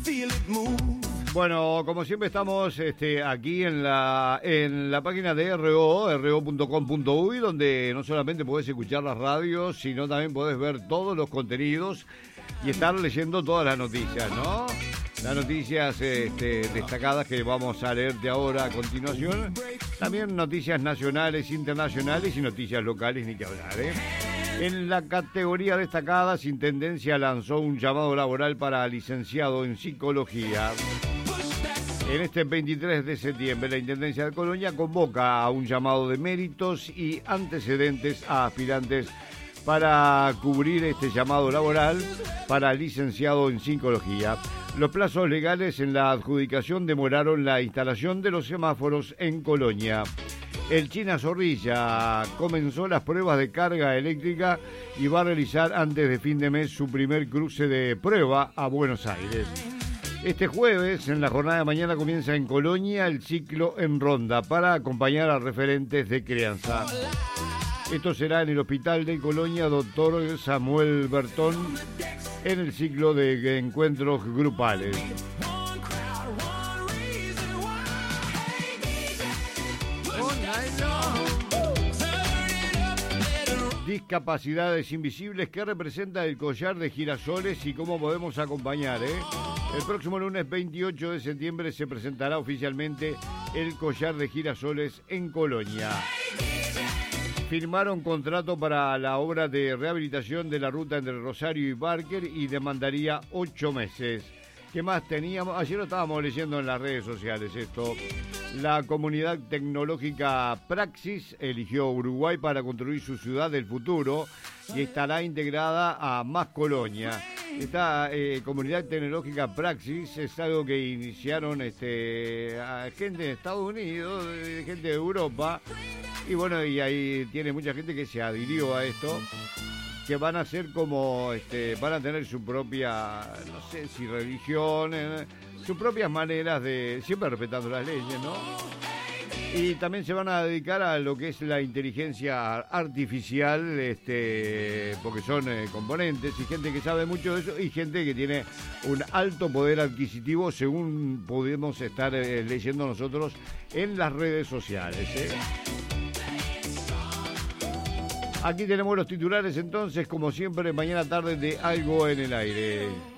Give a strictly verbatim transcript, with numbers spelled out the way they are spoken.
Bueno, como siempre estamos este, aquí en la en la página de R O, r o punto com punto u y, donde no solamente podés escuchar las radios, sino también podés ver todos los contenidos y estar leyendo todas las noticias, ¿no? Las noticias este, destacadas que vamos a leerte ahora a continuación. También noticias nacionales, internacionales y noticias locales, ni que hablar, ¿eh? En la categoría destacadas, Intendencia lanzó un llamado laboral para licenciado en psicología. En este veintitrés de septiembre, la Intendencia de Colonia convoca a un llamado de méritos y antecedentes a aspirantes para cubrir este llamado laboral para licenciado en psicología. Los plazos legales en la adjudicación demoraron la instalación de los semáforos en Colonia. El China Zorrilla comenzó las pruebas de carga eléctrica y va a realizar antes de fin de mes su primer cruce de prueba a Buenos Aires. Este jueves, en la jornada de mañana, comienza en Colonia el ciclo En Ronda para acompañar a referentes de crianza. Esto será en el Hospital de Colonia Doctor Samuel Bertón, en el ciclo de encuentros grupales. Discapacidades invisibles, ¿qué representa el collar de girasoles y cómo podemos acompañar, eh? El próximo lunes veintiocho de septiembre se presentará oficialmente el collar de girasoles en Colonia. Firmaron contrato para la obra de rehabilitación de la ruta entre Rosario y Barker y demandaría ocho meses. ¿Qué más teníamos? Ayer lo estábamos leyendo en las redes sociales esto. La comunidad tecnológica Praxis eligió Uruguay para construir su ciudad del futuro y estará integrada a Más Colonia. Esta eh, comunidad tecnológica Praxis es algo que iniciaron este, a gente de Estados Unidos, de gente de Europa, y bueno, y ahí tiene mucha gente que se adhirió a esto, que van a ser como, este, van a tener su propia, no sé si religión, eh, sus propias maneras de, siempre respetando las leyes, ¿no? Y también se van a dedicar a lo que es la inteligencia artificial, este, porque son eh, componentes y gente que sabe mucho de eso y gente que tiene un alto poder adquisitivo, según podemos estar eh, leyendo nosotros en las redes sociales, ¿eh? Aquí tenemos los titulares entonces, como siempre, mañana tarde de Algo en el Aire.